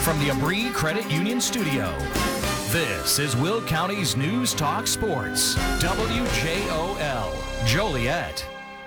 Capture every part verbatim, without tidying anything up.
from the Abri Credit Union Studio, this is Will County's News Talk Sports, W J O L, Joliet.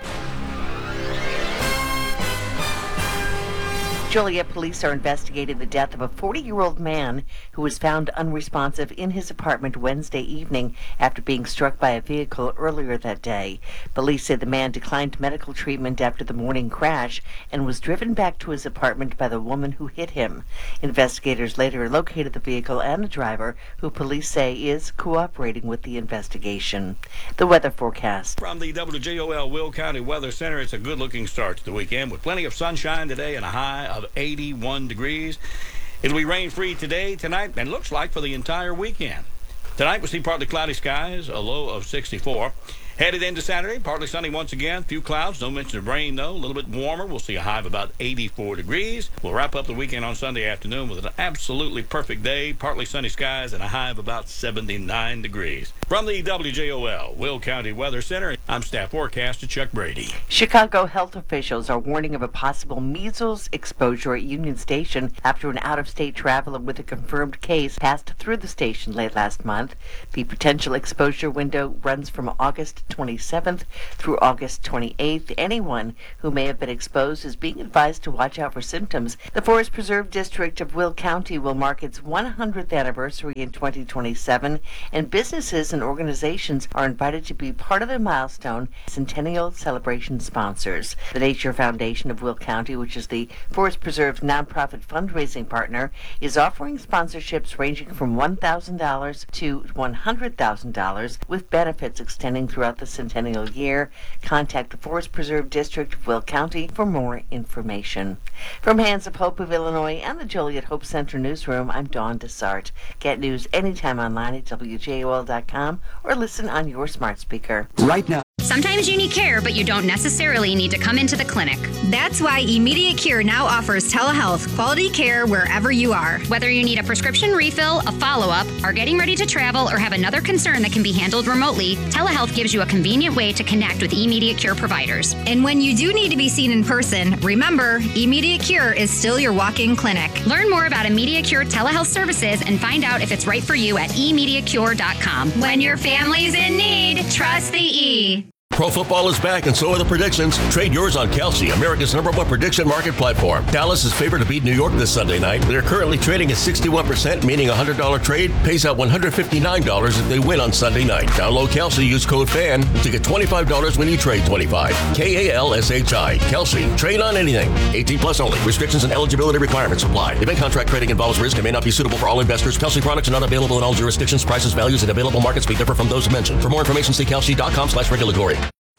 Joliet police are investigating the death of a forty-year-old man who was found unresponsive in his apartment Wednesday evening after being struck by a vehicle earlier that day. Police say the man declined medical treatment after the morning crash and was driven back to his apartment by the woman who hit him. Investigators later located the vehicle and the driver, who police say is cooperating with the investigation. The weather forecast. From the W J O L Will County Weather Center, it's a good-looking start to the weekend with plenty of sunshine today and a high of eighty-one degrees. It'll be rain-free today, tonight, and looks like for the entire weekend. Tonight, we'll see partly cloudy skies, a low of sixty-four. Headed into Saturday, partly sunny once again. Few clouds, no mention of rain, though. A little bit warmer. We'll see a high of about eighty-four degrees. We'll wrap up the weekend on Sunday afternoon with an absolutely perfect day, partly sunny skies, and a high of about seventy-nine degrees. From the W J O L Will County Weather Center, I'm staff forecaster Chuck Brady. Chicago health officials are warning of a possible measles exposure at Union Station after an out-of-state traveler with a confirmed case passed through the station late last month. The potential exposure window runs from August twenty-seventh through August twenty-eighth. Anyone who may have been exposed is being advised to watch out for symptoms. The Forest Preserve District of Will County will mark its one hundredth anniversary in twenty twenty-seven, and businesses and organizations are invited to be part of the milestone Centennial Celebration sponsors. The Nature Foundation of Will County, which is the Forest Preserve's nonprofit fundraising partner, is offering sponsorships ranging from one thousand dollars to one hundred thousand dollars, with benefits extending throughout the centennial year. Contact the Forest Preserve District of Will County for more information. From Hands of Hope of Illinois and the Joliet Hope Center newsroom, I'm Dawn Desart. Get news anytime online at W J O L dot com or listen on your smart speaker. Right now. Sometimes you need care, but you don't necessarily need to come into the clinic. That's why Immediate Cure now offers telehealth quality care wherever you are. Whether you need a prescription refill, a follow-up, are getting ready to travel, or have another concern that can be handled remotely, telehealth gives you a convenient way to connect with Immediate Cure providers. And when you do need to be seen in person, remember, Immediate Cure is still your walk-in clinic. Learn more about Immediate Cure telehealth services and find out if it's right for you at immediate cure dot com. When your family's in need, trust the E. Pro football is back, and so are the predictions. Trade yours on Kelsey, America's number one prediction market platform. Dallas is favored to beat New York this Sunday night. They're currently trading at sixty-one percent, meaning a one hundred dollars trade pays out one hundred fifty-nine dollars if they win on Sunday night. Download Kelsey, use code FAN to get twenty-five dollars when you trade twenty-five. K A L S H I. Kelsey. Trade on anything. eighteen plus only. Restrictions and eligibility requirements apply. Event contract trading involves risk and may not be suitable for all investors. Kelsey products are not available in all jurisdictions. Prices, values, and available markets may differ from those mentioned. For more information, see kelsey dot com slash regulatory.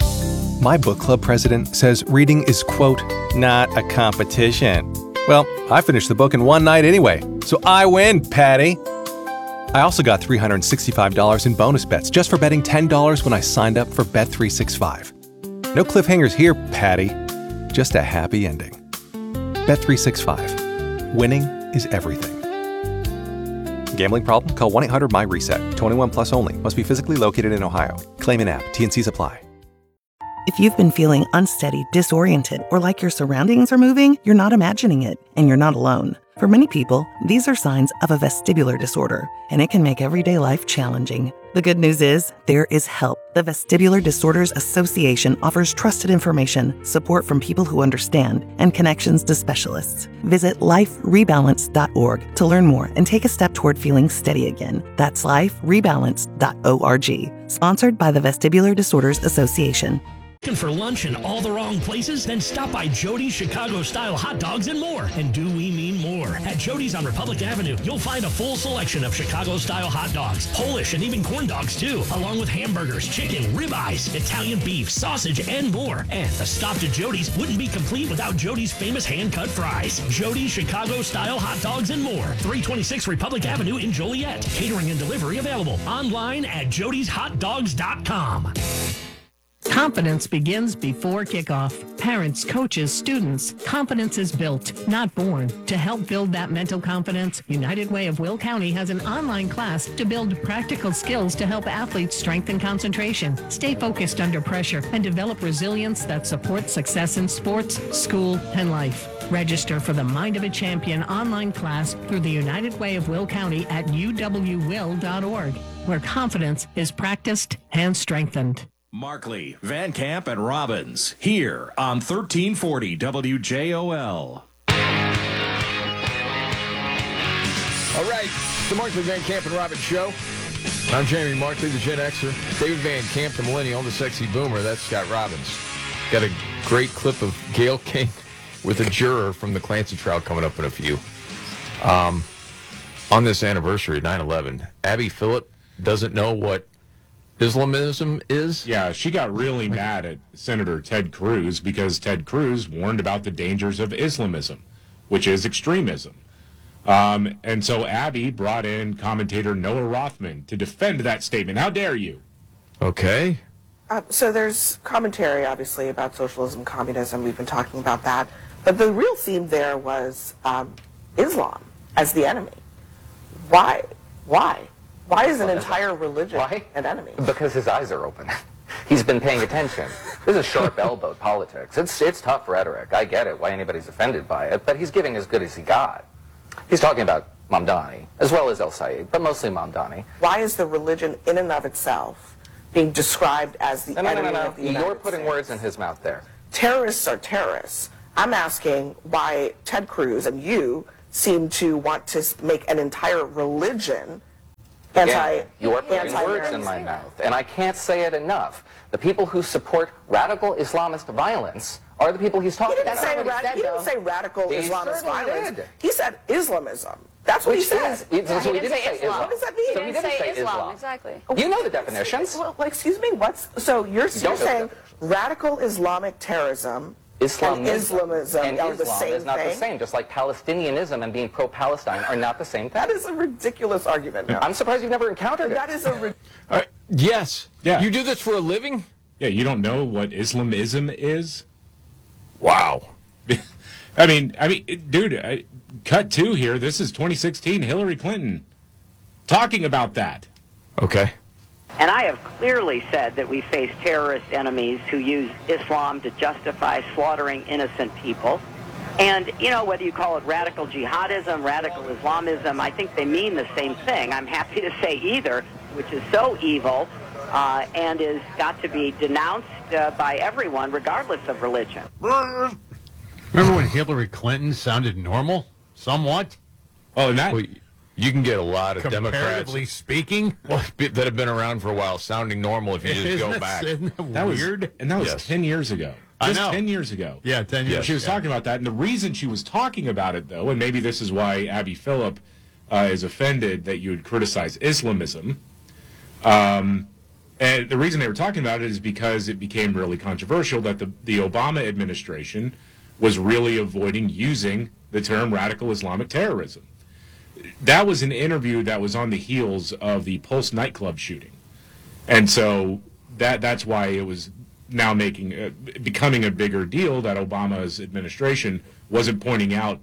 My book club president says reading is, quote, not a competition. Well, I finished the book in one night anyway, so I win, Patty. I also got three hundred sixty-five dollars in bonus bets just for betting ten dollars when I signed up for Bet three sixty-five. No cliffhangers here, Patty. Just a happy ending. Bet three sixty-five. Winning is everything. Gambling problem? Call one eight hundred my reset. twenty-one plus only. Must be physically located in Ohio. Claim in app. T N Cs apply. If you've been feeling unsteady, disoriented, or like your surroundings are moving, you're not imagining it, and you're not alone. For many people, these are signs of a vestibular disorder, and it can make everyday life challenging. The good news is, there is help. The Vestibular Disorders Association offers trusted information, support from people who understand, and connections to specialists. Visit life rebalance dot org to learn more and take a step toward feeling steady again. That's life rebalance dot org. Sponsored by the Vestibular Disorders Association. Looking for lunch in all the wrong places? Then stop by Jody's Chicago-style hot dogs and more. And do we mean more? At Jody's on Republic Avenue, you'll find a full selection of Chicago-style hot dogs, Polish and even corn dogs too, along with hamburgers, chicken, ribeyes, Italian beef, sausage, and more. And a stop to Jody's wouldn't be complete without Jody's famous hand-cut fries. Jody's Chicago-style hot dogs and more. three twenty-six Republic Avenue in Joliet. Catering and delivery available. Online at jodys hot dogs dot com. Confidence begins before kickoff. Parents, coaches, students, confidence is built, not born. To help build that mental confidence, United Way of Will County has an online class to build practical skills to help athletes strengthen concentration, stay focused under pressure, and develop resilience that supports success in sports, school, and life. Register for the Mind of a Champion online class through the United Way of Will County at u w will dot org, where confidence is practiced and strengthened. Markley, Van Camp, and Robbins, here on thirteen forty W J O L. All right, the Markley, Van Camp, and Robbins Show. I'm Jamie Markley, the Gen Xer. David Van Camp, the Millennial, the Sexy Boomer. That's Scott Robbins. Got a great clip of Gayle King with a juror from the Clancy trial coming up in a few. Um, on this anniversary, nine eleven, Abby Phillip doesn't know what Islamism is? Yeah, she got really mad at Senator Ted Cruz because Ted Cruz warned about the dangers of Islamism, which is extremism. Um, and so Abby brought in commentator Noah Rothman to defend that statement. How dare you? Okay. Uh, so there's commentary, obviously, about socialism, communism. We've been talking about that. But the real theme there was um, Islam as the enemy. Why? Why? Why is an entire religion Why? an enemy? Because his eyes are open. He's been paying attention. This is sharp elbowed politics. It's it's tough rhetoric. I get it, why anybody's offended by it, but he's giving as good as he got. He's talking about Mamdani, as well as El Sayed, but mostly Mamdani. Why is the religion in and of itself being described as the no, no, enemy no, no, no. of the United You're putting States? words in his mouth there. Terrorists are terrorists. I'm asking why Ted Cruz and you seem to want to make an entire religion anti Again, you're putting anti words in my mouth, and I can't say it enough. The people who support radical Islamist violence are the people he's talking He didn't, about. say, That's ra- what he said, he didn't though. say radical He Islamist certainly violence. did. He said Islamism. That's what Which he said. is- it- so he didn't say Islam. What does that mean? So he didn't say Islam. Exactly. You know the definitions. Well, well, excuse me. What's so you're, You don't you're know the saying radical Islamic terrorism Islamism and Islamism and are the Islam same is not thing? the same, just like Palestinianism and being pro-Palestine are not the same thing. That is a ridiculous argument. I'm surprised you've never encountered it. That is a ri- All right. Yes. Yeah. You do this for a living? Yeah, you don't know what Islamism is? Wow. I mean, I mean, dude, I, cut two here. This is twenty sixteen Hillary Clinton talking about that. Okay. And I have clearly said that we face terrorist enemies who use Islam to justify slaughtering innocent people. And, you know, whether you call it radical jihadism, radical Islamism, I think they mean the same thing. I'm happy to say either, which is so evil uh, and is got to be denounced uh, by everyone, regardless of religion. Remember when Hillary Clinton sounded normal, somewhat? Oh, and that... Well, you can get a lot of Democrats Comparatively speaking? well, that have been around for a while sounding normal if you just Isn't go that- back. isn't that That was weird? and that was Yes. ten years ago. I Just know. ten years ago. Yeah, ten years. She was yeah. talking about that, and the reason she was talking about it, though, and maybe this is why Abby Phillip uh, is offended that you would criticize Islamism, um, and the reason they were talking about it is because it became really controversial that the, the Obama administration was really avoiding using the term radical Islamic terrorism. That was an interview that was on the heels of the Pulse nightclub shooting. And so that that's why it was now making uh, becoming a bigger deal that Obama's administration wasn't pointing out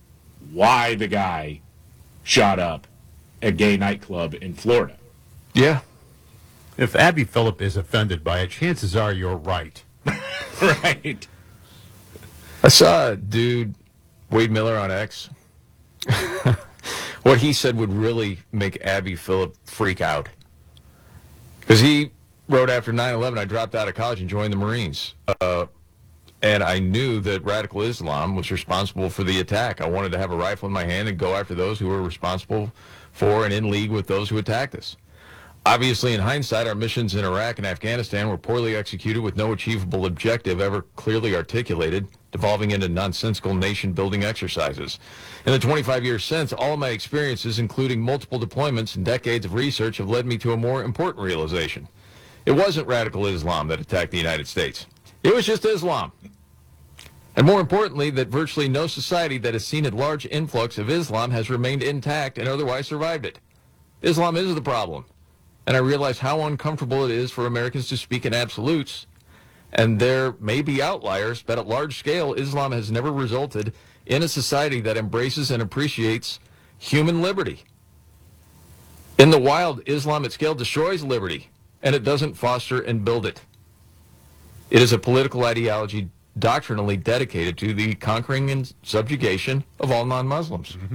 why the guy shot up a gay nightclub in Florida. Yeah. If Abby Phillip is offended by it, chances are you're right. Right. I saw a dude, Wade Miller on X. What he said would really make Abby Phillip freak out. Because he wrote after nine eleven, I dropped out of college and joined the Marines. Uh, and I knew that radical Islam was responsible for the attack. I wanted to have a rifle in my hand and go after those who were responsible for and in league with those who attacked us. Obviously, in hindsight, our missions in Iraq and Afghanistan were poorly executed with no achievable objective ever clearly articulated, devolving into nonsensical nation-building exercises. In the twenty-five years since, all of my experiences, including multiple deployments and decades of research, have led me to a more important realization. It wasn't radical Islam that attacked the United States. It was just Islam. And more importantly, that virtually no society that has seen a large influx of Islam has remained intact and otherwise survived it. Islam is the problem. And I realize how uncomfortable it is for Americans to speak in absolutes, And there may be outliers, but at large scale, Islam has never resulted in a society that embraces and appreciates human liberty. In the wild, Islam at scale destroys liberty, and it doesn't foster and build it. It is a political ideology doctrinally dedicated to the conquering and subjugation of all non-Muslims. Mm-hmm.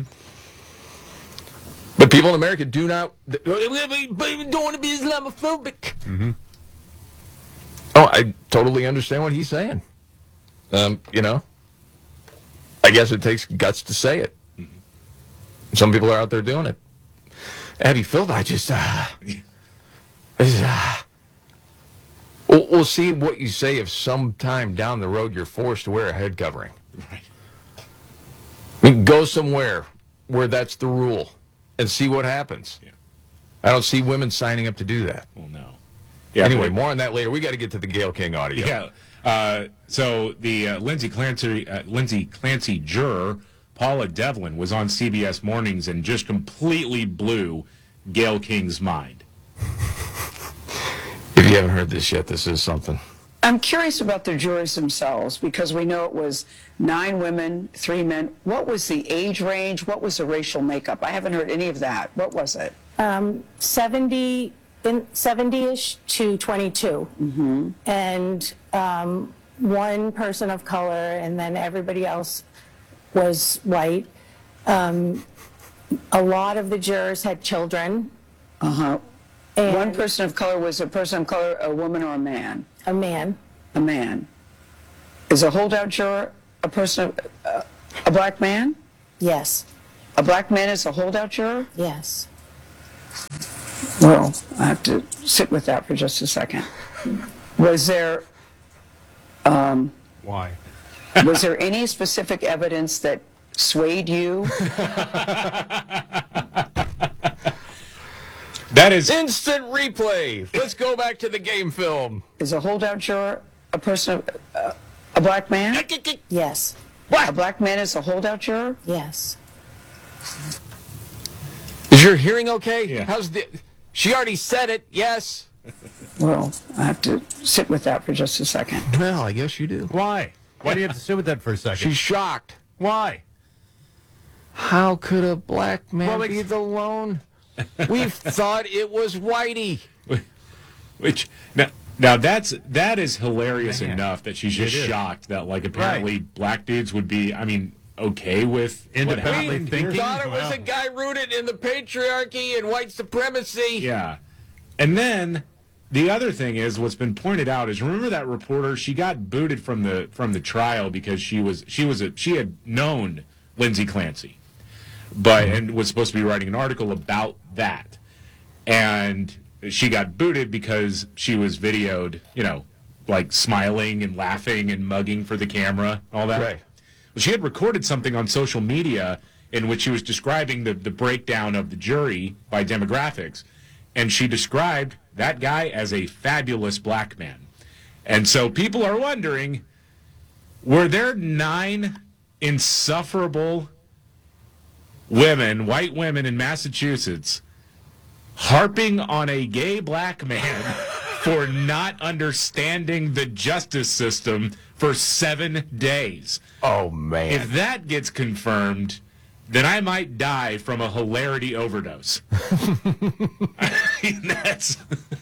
But people in America do not... They don't want to be Islamophobic. Mm-hmm. Oh, I totally understand what he's saying. Um, you know, I guess it takes guts to say it. Mm-hmm. Some people are out there doing it. Abby Phillip, I just, uh, I just, uh, we'll, we'll see what you say if sometime down the road you're forced to wear a head covering. Right. I mean, go somewhere where that's the rule and see what happens. Yeah. I don't see women signing up to do that. Well, no. Yeah, anyway, more on that later. We got to get to the Gayle King audio. Yeah. Uh, so the uh, Lindsay Clancy, uh, Lindsay Clancy juror, Paula Devlin, was on C B S Mornings and just completely blew Gayle King's mind. If you haven't heard this yet, this is something. I'm curious about the jurors themselves because we know it was nine women, three men. What was the age range? What was the racial makeup? I haven't heard any of that. What was it? Um, seventy... in seventy-ish to twenty-two, mm-hmm. and um, one person of color, and then everybody else was white. Um, a lot of the jurors had children. Uh-huh. One person of color was a person of color, a woman or a man? A man. A man. Is a holdout juror a person of, uh, a black man? Yes. A black man is a holdout juror? Yes. Well, I have to sit with that for just a second. Was there, um, Why? was there any specific evidence that swayed you? That is instant replay. Let's go back to the game film. Is a holdout juror a person, of, uh, a black man? Yes. What? A black man is a holdout juror? Yes. Is your hearing okay? Yeah. How's the... She already said it, yes. Well, I have to sit with that for just a second. Well, I guess you do. Why? Why do you have to sit with that for a second? She's shocked. Why? How could a black man Well, be the lone? We thought it was Whitey. Which now, now that's that is hilarious Man. enough that she's just It is. shocked that like apparently Right. black dudes would be. I mean, okay with what Independently happened thinking. here. Thought it was Well. a guy rooted in the patriarchy and white supremacy. Yeah, and then the other thing is what's been pointed out is remember that reporter? She got booted from the from the trial because she was she was a she had known Lindsay Clancy, but and was supposed to be writing an article about that, and she got booted because she was videoed, you know, like smiling and laughing and mugging for the camera, all that. Right. Well, she had recorded something on social media in which she was describing the, the breakdown of the jury by demographics, and she described that guy as a fabulous black man. And so people are wondering, were there nine insufferable women, white women in Massachusetts, harping on a gay black man for not understanding the justice system for seven days? Oh, man. If that gets confirmed, then I might die from a hilarity overdose. I mean, that's...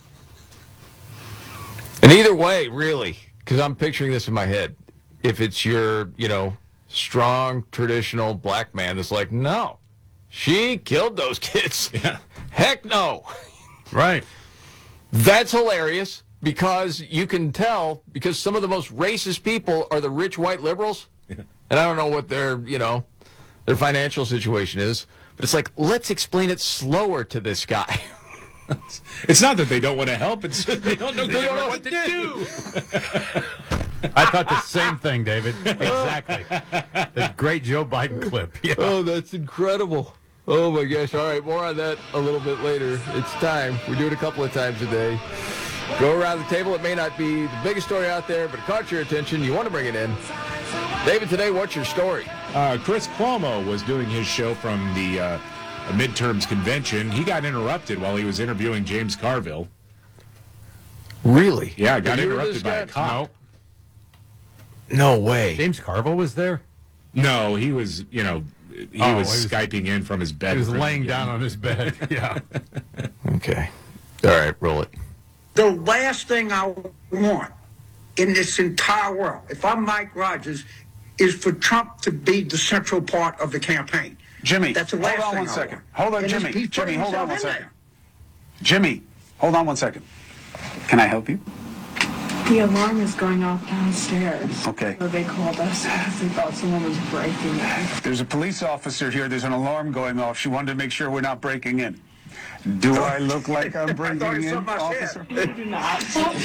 And either way, really, because I'm picturing this in my head, if it's your, you know, strong, traditional black man that's like, no, she killed those kids. Yeah. Heck no. Right. That's hilarious because you can tell, because some of the most racist people are the rich white liberals. Yeah. And I don't know what their, you know, their financial situation is, but it's like, let's explain it slower to this guy. It's not that they don't want to help, it's just they don't know, they don't know what to do. I thought the same thing, David. Exactly. That great Joe Biden clip. Yeah. Oh, that's incredible. Oh, my gosh. All right, more on that a little bit later. It's time. We do it a couple of times a day. Go around the table. It may not be the biggest story out there, but it caught your attention. You want to bring it in. David, today, what's your story? Uh, Chris Cuomo was doing his show from the uh, midterms convention. He got interrupted while he was interviewing James Carville. Really? Yeah, got Have you heard interrupted this by a guy? cop. No way. James Carville was there? No, he was, you know, he Oh, was he was- Skyping in from his bed. He was laying down on his bed. Yeah. Okay. All right, roll it. The last thing I want in this entire world, if I'm Mike Rogers, is for Trump to be the central part of the campaign. Jimmy, That's the hold last on thing one I second. want. Hold on, And Jimmy. he's Jimmy, putting hold on one himself in second. Jimmy, hold on one second. Can I help you? The alarm is going off downstairs. Okay. So they called us because they thought someone was breaking in. There's a police officer here. There's an alarm going off. She wanted to make sure we're not breaking in. Do I look like I'm breaking in, officer? You do not.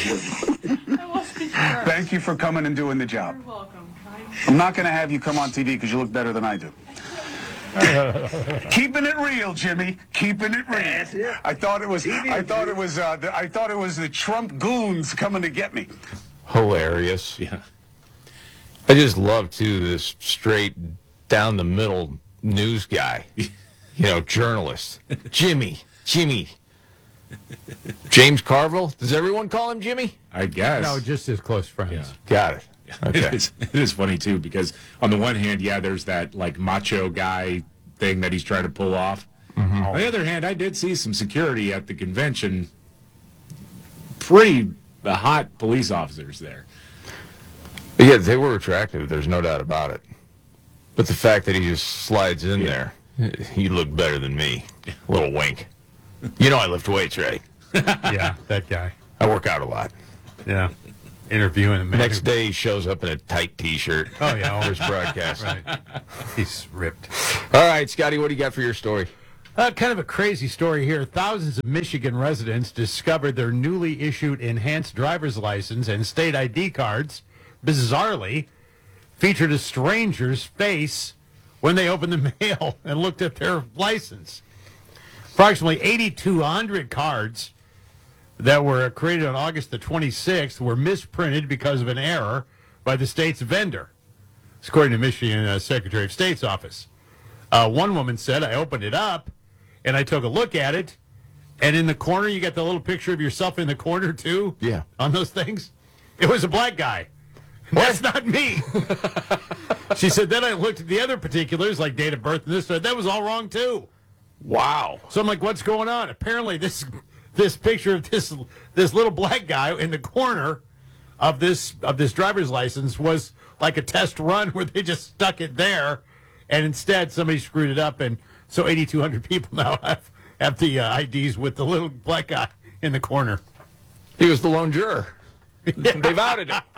I must be sure. Thank you for coming and doing the job. You're welcome. I'm not going to have you come on T V because you look better than I do. Keeping it real, Jimmy. Keeping it real. I thought it was. I thought it was. Uh, the, I thought it was the Trump goons coming to get me. Hilarious. Yeah. I just love, too, this straight down the middle news guy. You know, journalist. Jimmy. Jimmy. James Carville. Does everyone call him Jimmy? I guess. No, just his close friends. Got it. Okay. It is, it is funny, too, because on the one hand, yeah, there's that, like, macho guy thing that he's trying to pull off. Mm-hmm. On the other hand, I did see some security at the convention. Pretty hot police officers there. Yeah, they were attractive. There's no doubt about it. But the fact that he just slides in Yeah. there, you look better than me. Little wink. You know I lift weights, right? Yeah, that guy. I work out a lot. Yeah. Interviewing him. Next day, he shows up in a tight T-shirt. Oh, yeah. For his broadcast. Right. He's ripped. All right, Scotty, what do you got for your story? Uh, kind of a crazy story here. Thousands of Michigan residents discovered their newly issued enhanced driver's license and state I D cards, bizarrely, featured a stranger's face when they opened the mail and looked at their license. Approximately eighty-two hundred cards that were created on August the twenty-sixth were misprinted because of an error by the state's vendor, according to Michigan uh, Secretary of State's office. Uh, one woman said, I opened it up, and I took a look at it, and in the corner, you got the little picture of yourself in the corner, too? Yeah. On those things? It was a black guy. That's not me. She said, then I looked at the other particulars, like date of birth and this, that was all wrong, too. Wow. So I'm like, what's going on? Apparently, this this picture of this this little black guy in the corner of this of this driver's license was like a test run where they just stuck it there, and instead somebody screwed it up, and so eighty-two hundred people now have have the uh, I Ds with the little black guy in the corner. He was the lone juror. They've outed him.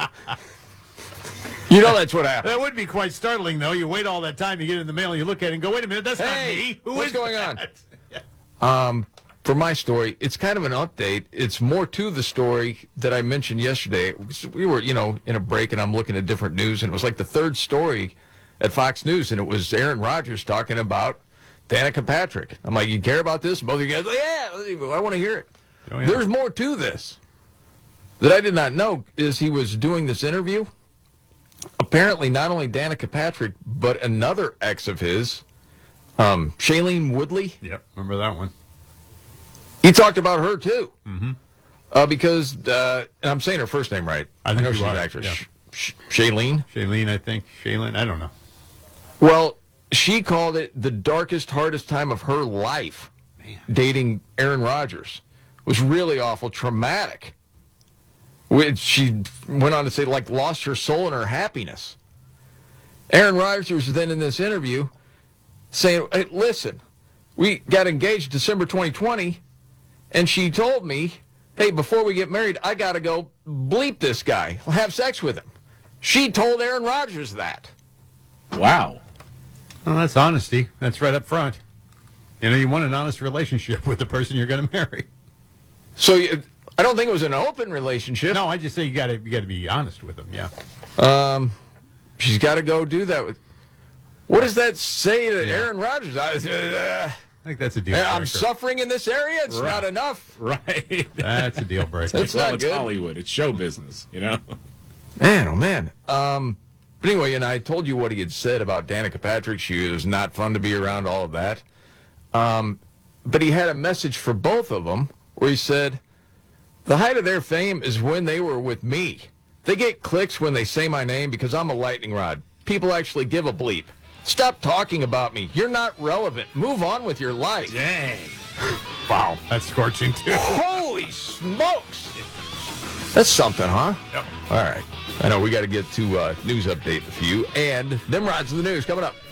You know that's what happened. That would be quite startling, though. You wait all that time, you get it in the mail, and you look at it and go, wait a minute, that's Hey, not me. Who what's is going that? on? Um, for my story, it's kind of an update. It's more to the story that I mentioned yesterday. We were, you know, in a break, and I'm looking at different news, and it was like the third story at Fox News, and it was Aaron Rodgers talking about Danica Patrick. I'm like, you care about this? Both of you guys, yeah, I want to hear it. Oh, yeah. There's more to this that I did not know. Is he was doing this interview. Apparently, not only Danica Patrick, but another ex of his, um, Shailene Woodley. Yep, remember that one. He talked about her, too. Mm-hmm. Uh, because, uh, and I'm saying her first name right. I think know you she's are, an actress. yeah. Sh- Sh- Shailene? Shailene, I think. Shailene, I don't know. Well, she called it the darkest, hardest time of her life, Man. dating Aaron Rodgers. It was really awful, traumatic. Which she went on to say, like, lost her soul and her happiness. Aaron Rodgers was then in this interview saying, hey, listen, we got engaged December twenty twenty, and she told me, hey, before we get married, I got to go bleep this guy, have sex with him. She told Aaron Rodgers that. Wow. Well, that's honesty. That's right up front. You know, you want an honest relationship with the person you're going to marry. So you... I don't think it was an open relationship. No, I just say you got to you got to be honest with them. Yeah. Um, she's got to go do that with. What does that say to Yeah. Aaron Rodgers? I, uh, I think that's a deal I'm breaker. suffering in this area. It's Right. not enough. Right. That's a deal breaker. That's well, not it's good. Hollywood. It's show business, you know? Man, oh man. Um, but anyway, and I told you what he had said about Danica Patrick. She was not fun to be around. All of that. Um, but he had a message for both of them where he said, the height of their fame is when they were with me. They get clicks when they say my name because I'm a lightning rod. People actually give a bleep. Stop talking about me. You're not relevant. Move on with your life. Dang. Wow. That's scorching, too. Holy smokes. That's something, huh? Yep. All right. I know we got to get to uh, news update with you. And Nimrod's in the news coming up.